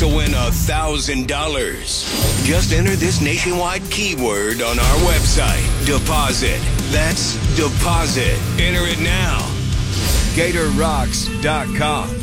to win $1,000. Just enter this nationwide keyword on our website. Deposit. That's deposit. Enter it now. GatorRocks.com.